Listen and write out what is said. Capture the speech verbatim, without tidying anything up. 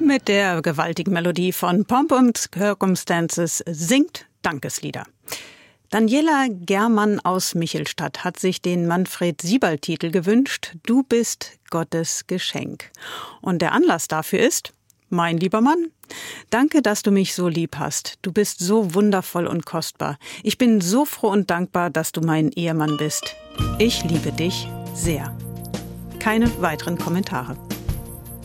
mit der gewaltigen Melodie von Pomp und Circumstances singt Dankeslieder. Daniela Germann aus Michelstadt hat sich den Manfred-Sieberl-Titel gewünscht, Du bist Gottes Geschenk. Und der Anlass dafür ist, mein lieber Mann, danke, dass du mich so lieb hast. Du bist so wundervoll und kostbar. Ich bin so froh und dankbar, dass du mein Ehemann bist. Ich liebe dich sehr. Keine weiteren Kommentare.